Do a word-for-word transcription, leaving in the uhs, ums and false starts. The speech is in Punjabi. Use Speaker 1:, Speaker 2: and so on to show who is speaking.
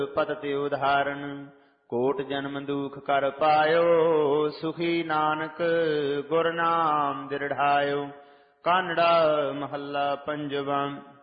Speaker 1: ਪਤ ਤੇ ਉਧਾਰਨ। ਕੋਟ ਜਨਮ ਦੁਖ ਕਰ ਪਾਇਓ, ਸੁਖੀ ਨਾਨਕ ਗੁਰ ਨਾਮ ਦਿਰੜਾਇਓ। ਕਾਨੜਾ ਮਹੱਲਾ ਪੰਜਵਾਂ।